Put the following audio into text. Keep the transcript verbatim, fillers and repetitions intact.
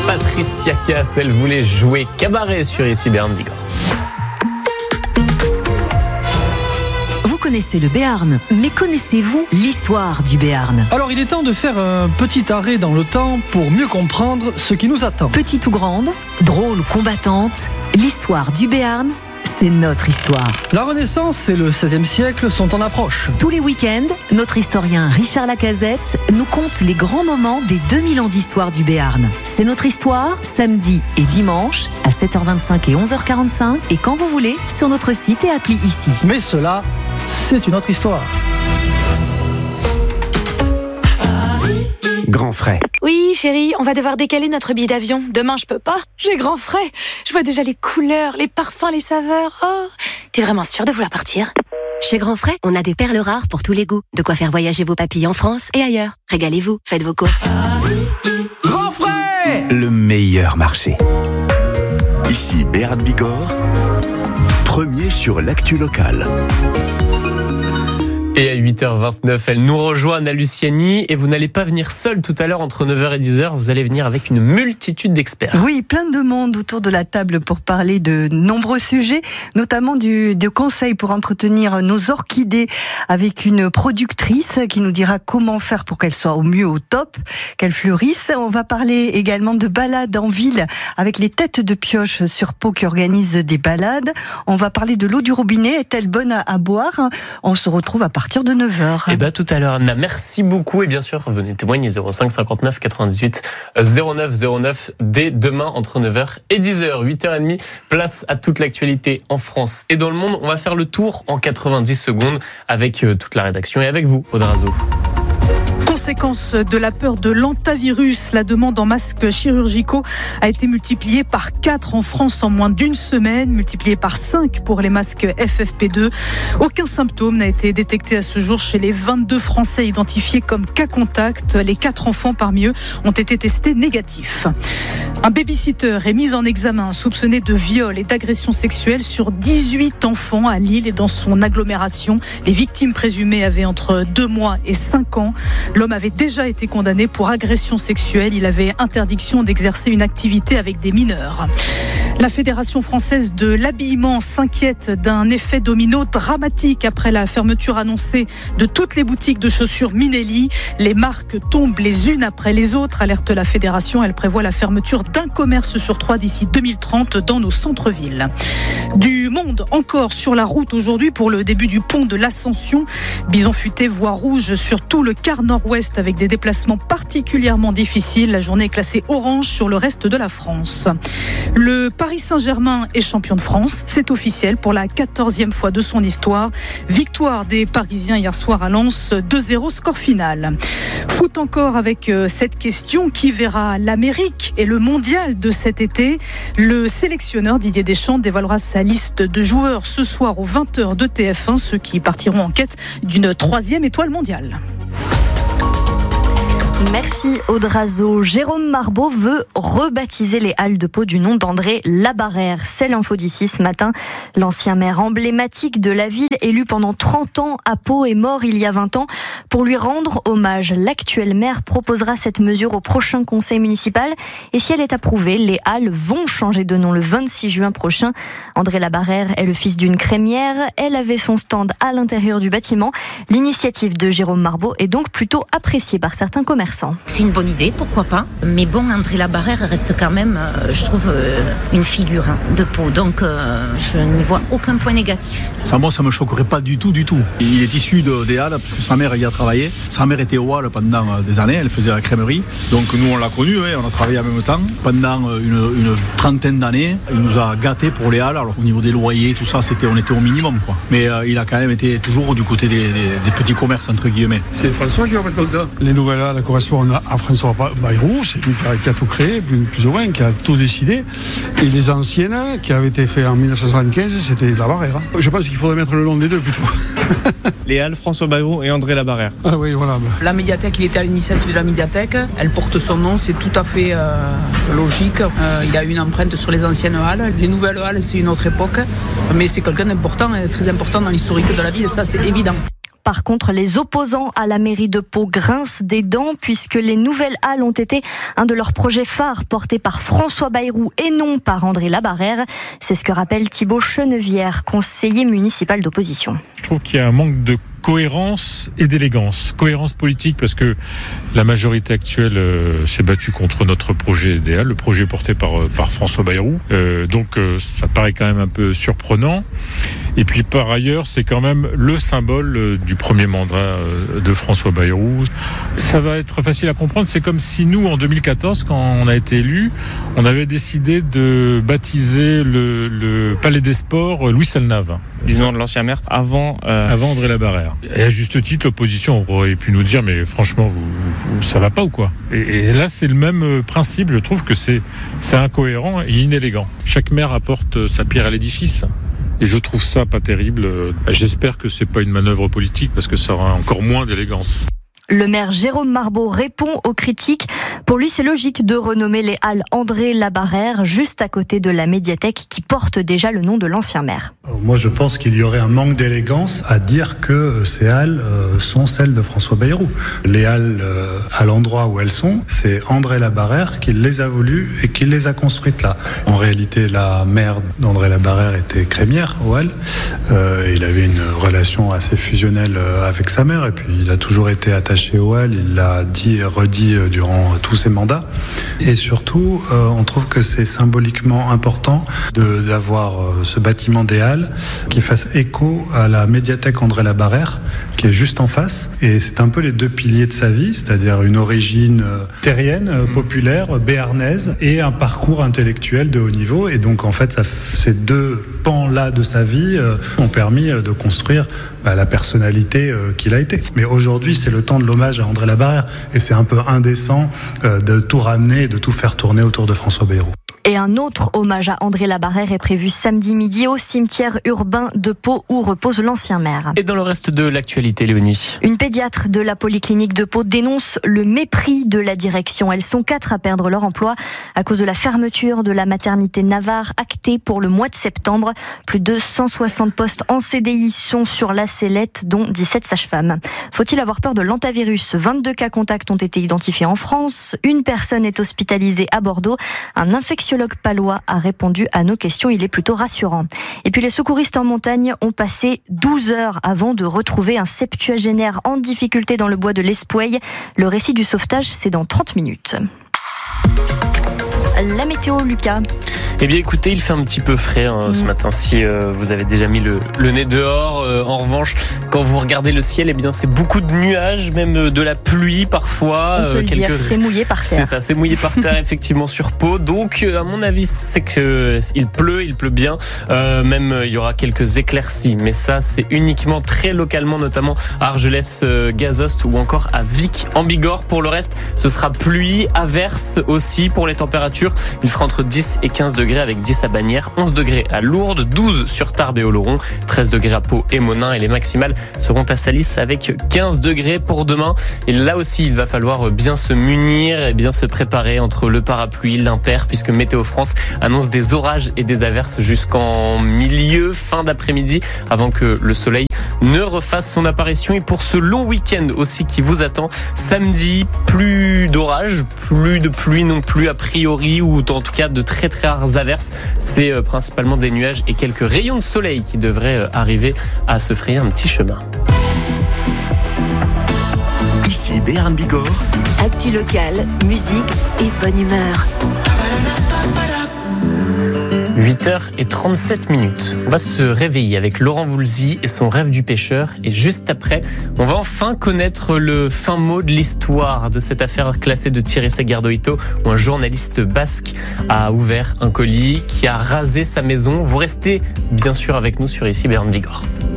Patricia Cass, elle voulait jouer cabaret sur Ici Béarn Bigorre. Vous connaissez le Béarn, mais connaissez-vous l'histoire du Béarn ? Alors il est temps de faire un petit arrêt dans le temps pour mieux comprendre ce qui nous attend. Petite ou grande, drôle ou combattante, l'histoire du Béarn, c'est notre histoire. La Renaissance et le seizième siècle sont en approche. Tous les week-ends, notre historien Richard Lacazette nous conte les grands moments des deux mille ans d'histoire du Béarn. C'est notre histoire, samedi et dimanche, à sept heures vingt-cinq et onze heures quarante-cinq, et quand vous voulez, sur notre site et appli Ici. Mais cela, c'est une autre histoire. Grand frais. Oui, chérie, on va devoir décaler notre billet d'avion. Demain, je peux pas. J'ai grand frais. Je vois déjà les couleurs, les parfums, les saveurs. Oh, t'es vraiment sûre de vouloir partir ? Chez Grand Frais, on a des perles rares pour tous les goûts. De quoi faire voyager vos papilles en France et ailleurs. Régalez-vous, faites vos courses. Grand frais, le meilleur marché. Ici Béarn Bigorre, premier sur l'actu locale. Et à huit heures vingt-neuf, elle nous rejoint, Anna Luciani, et vous n'allez pas venir seule tout à l'heure entre neuf heures et dix heures, vous allez venir avec une multitude d'experts. Oui, plein de monde autour de la table pour parler de nombreux sujets, notamment du, de conseils pour entretenir nos orchidées avec une productrice qui nous dira comment faire pour qu'elles soient au mieux au top, qu'elles fleurissent. On va parler également de balades en ville avec les têtes de pioche sur Pau qui organisent des balades. On va parler de l'eau du robinet, est-elle bonne à, à boire ? On se retrouve à partir de neuf heures. Et bien tout à l'heure, Anna, merci beaucoup. Et bien sûr, venez témoigner zéro cinq cinquante-neuf quatre-vingt-dix-huit zéro neuf zéro neuf dès demain entre neuf heures et dix heures. huit heures trente, place à toute l'actualité en France et dans le monde. On va faire le tour en quatre-vingt-dix secondes avec toute la rédaction et avec vous, Aude Razeau. Conséquence de la peur de l'antavirus, la demande en masques chirurgicaux a été multipliée par quatre en France en moins d'une semaine, multipliée par cinq pour les masques F F P deux. Aucun symptôme n'a été détecté à ce jour chez les vingt-deux Français identifiés comme cas contact. Les quatre enfants parmi eux ont été testés négatifs. Un babysitter est mis en examen soupçonné de viol et d'agression sexuelle sur dix-huit enfants à Lille et dans son agglomération. Les victimes présumées avaient entre deux mois et cinq ans. L'homme avait déjà été condamné pour agression sexuelle. Il avait interdiction d'exercer une activité avec des mineurs. La Fédération française de l'habillement s'inquiète d'un effet domino dramatique après la fermeture annoncée de toutes les boutiques de chaussures Minelli. Les marques tombent les unes après les autres, alerte la Fédération. Elle prévoit la fermeture d'un commerce sur trois d'ici deux mille trente dans nos centres-villes. Du monde encore sur la route aujourd'hui pour le début du pont de l'Ascension. Bison futé, voie rouge sur tout le quart nord-ouest avec des déplacements particulièrement difficiles. La journée est classée orange sur le reste de la France. Le Paris Saint-Germain est champion de France. C'est officiel pour la quatorzième fois de son histoire. Victoire des Parisiens hier soir à Lens, deux zéro score final. Foot encore avec cette question, qui verra l'Amérique et le mondial de cet été? Le sélectionneur Didier Deschamps dévoilera sa liste de joueurs ce soir aux vingt heures de T F un, ceux qui partiront en quête d'une troisième étoile mondiale. Merci Aude Razeau. Jérôme Marbeau veut rebaptiser les Halles de Pau du nom d'André Labarrère. C'est l'info d'ici ce matin. L'ancien maire emblématique de la ville, élu pendant trente ans à Pau, est mort il y a vingt ans. Pour lui rendre hommage, l'actuel maire proposera cette mesure au prochain conseil municipal. Et si elle est approuvée, les Halles vont changer de nom le vingt-six juin prochain. André Labarrère est le fils d'une crémière. Elle avait son stand à l'intérieur du bâtiment. L'initiative de Jérôme Marbeau est donc plutôt appréciée par certains commerçants. C'est une bonne idée, pourquoi pas. Mais bon, André Labarrère reste quand même, euh, je trouve, euh, une figure hein, de Pau. Donc, euh, je n'y vois aucun point négatif. Ça, moi, ça me choquerait pas du tout, du tout. Il est issu de, des Halles, parce que sa mère y a travaillé. Sa mère était aux Halles pendant des années, elle faisait la crèmerie. Donc, nous, on l'a connu, hein, on a travaillé en même temps. Pendant une, une trentaine d'années, il nous a gâtés pour les Halles. Alors, au niveau des loyers, tout ça, c'était, on était au minimum, quoi. Mais euh, il a quand même été toujours du côté des, des, des petits commerces, entre guillemets. C'est François qui va mettre le Les nouvelles Halles correspondent à François Bayrou, c'est lui qui a tout créé, plus, plus ou moins, qui a tout décidé. Et les anciennes, qui avaient été faites en dix-neuf cent soixante-quinze, c'était Labarrère. Hein. Je pense qu'il faudrait mettre le nom des deux plutôt. Les Halles, François Bayrou et André Labarrère. Ah oui, voilà. La médiathèque, il était à l'initiative de la médiathèque. Elle porte son nom, c'est tout à fait euh, logique. Euh, il a une empreinte sur les anciennes Halles. Les nouvelles Halles, c'est une autre époque. Mais c'est quelqu'un d'important, très important dans l'historique de la ville, ça c'est évident. Par contre, les opposants à la mairie de Pau grincent des dents puisque les nouvelles halles ont été un de leurs projets phares portés par François Bayrou et non par André Labarrère. C'est ce que rappelle Thibaut Chenevière, conseiller municipal d'opposition. Je trouve qu'il y a un manque de cohérence et d'élégance. Cohérence politique parce que la majorité actuelle euh, s'est battue contre notre projet des halles, le projet porté par, par François Bayrou. Euh, donc euh, ça paraît quand même un peu surprenant. Et puis par ailleurs, c'est quand même le symbole euh, du premier mandat euh, de François Bayrou. Ça va être facile à comprendre. C'est comme si nous, en deux mille quatorze, quand on a été élus, on avait décidé de baptiser le, le Palais des Sports Louis Selnave. Disons de l'ancien maire avant... Euh... Avant André Labarrère. Et à juste titre, l'opposition aurait pu nous dire mais franchement, vous, vous, ça va pas ou quoi ? et, et là, c'est le même principe. Je trouve que c'est, c'est incohérent et inélégant. Chaque maire apporte sa pierre à l'édifice. Et je trouve ça pas terrible. J'espère que c'est pas une manœuvre politique parce que ça aura encore moins d'élégance. Le maire Jérôme Marbeau répond aux critiques. Pour lui, c'est logique de renommer les halles André Labarrère, juste à côté de la médiathèque qui porte déjà le nom de l'ancien maire. Moi, je pense qu'il y aurait un manque d'élégance à dire que ces halles sont celles de François Bayrou. Les halles, à l'endroit où elles sont, c'est André Labarrère qui les a voulues et qui les a construites là. En réalité, la mère d'André Labarrère était crémière aux halles. Euh, il avait une relation assez fusionnelle avec sa mère et puis il a toujours été attaché aux halles, il l'a dit et redit durant tous ses mandats. Et surtout, euh, on trouve que c'est symboliquement important de, d'avoir euh, ce bâtiment des halles qui fasse écho à la médiathèque André Labarrère, qui est juste en face. Et c'est un peu les deux piliers de sa vie, c'est-à-dire une origine euh, terrienne, euh, populaire, béarnaise, et un parcours intellectuel de haut niveau. Et donc, en fait, ça, ces deux pans-là de sa vie euh, ont permis de construire bah, la personnalité euh, qu'il a été. Mais aujourd'hui, c'est le temps de l'hommage à André Labarrère, et c'est un peu indécent euh, de tout ramener et de tout faire tourner autour de François Bayrou. Et un autre hommage à André Labarrère est prévu samedi midi au cimetière urbain de Pau où repose l'ancien maire. Et dans le reste de l'actualité, Léonie. Une pédiatre de la polyclinique de Pau dénonce le mépris de la direction. Elles sont quatre à perdre leur emploi à cause de la fermeture de la maternité Navarre actée pour le mois de septembre. Plus de cent soixante postes en C D I sont sur la sellette, dont dix-sept sages-femmes. Faut-il avoir peur de l'hantavirus ? vingt-deux cas contacts ont été identifiés en France. Une personne est hospitalisée à Bordeaux. Un infectiologue palois a répondu à nos questions. Il est plutôt rassurant. Et puis les secouristes en montagne ont passé douze heures avant de retrouver un septuagénaire en difficulté dans le bois de l'Espoueil. Le récit du sauvetage, c'est dans trente minutes. La météo, Lucas. Eh bien écoutez, il fait un petit peu frais hein, mmh. ce matin si euh, vous avez déjà mis le, le nez dehors. Euh, en revanche, quand vous regardez le ciel, eh bien c'est beaucoup de nuages, même de la pluie parfois. On peut euh, le quelques... dire, c'est mouillé par terre. C'est ça, c'est mouillé par terre effectivement sur Pau. Donc euh, à mon avis, c'est que il pleut, il pleut bien. Euh, même euh, il y aura quelques éclaircies, mais ça c'est uniquement très localement, notamment à Argelès, euh, Gazost ou encore à Vic en Bigorre. Pour le reste, ce sera pluie, averse aussi pour les températures. Il fera entre dix et quinze degrés avec dix à Bagnères, onze degrés à Lourdes, douze sur Tarbes et Oloron, treize degrés à Pau et Monin et les maximales seront à Salis avec quinze degrés pour demain. Et là aussi, il va falloir bien se munir et bien se préparer entre le parapluie, l'impair, puisque Météo France annonce des orages et des averses jusqu'en milieu, fin d'après-midi, avant que le soleil ne refasse son apparition. Et pour ce long week-end aussi qui vous attend, samedi, plus d'orages, plus de pluie non plus a priori, ou en tout cas de très très rares averses. C'est euh, principalement des nuages et quelques rayons de soleil qui devraient euh, arriver à se frayer un petit chemin. Ici Béarn Bigorre. Actu local, musique et bonne humeur. huit heures trente-sept minutes. On va se réveiller avec Laurent Voulzy et son rêve du pêcheur. Et juste après, on va enfin connaître le fin mot de l'histoire de cette affaire classée de Teresa Gardoito, où un journaliste basque a ouvert un colis qui a rasé sa maison. Vous restez bien sûr avec nous sur Ici Béarn Bigorre.